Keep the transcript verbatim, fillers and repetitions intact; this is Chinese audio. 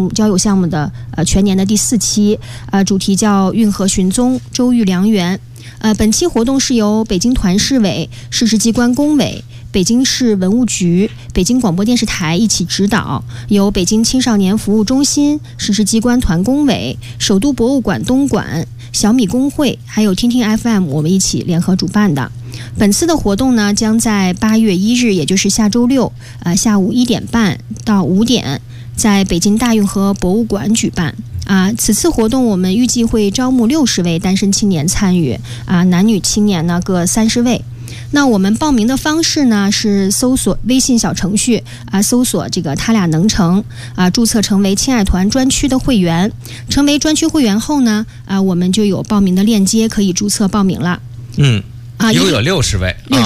目交友项目的呃全年的第四期，呃主题叫运河寻踪，周遇良缘。呃，本期活动是由北京团市委、市直机关工委、北京市文物局、北京广播电视台一起指导，由北京青少年服务中心、市直机关团工委、首都博物馆东莞、小米工会还有听听 F M 我们一起联合主办的。本次的活动呢，将在八月一日，也就是下周六，呃下午一点半到五点，在北京大运河博物馆举办。啊，此次活动我们预计会招募六十位单身青年参与，啊，男女青年呢各三十位。那我们报名的方式呢是搜索微信小程序啊，搜索这个他俩能成啊，注册成为亲爱团专区的会员。成为专区会员后呢，啊，我们就有报名的链接可以注册报名了。 嗯，啊，又有六十位。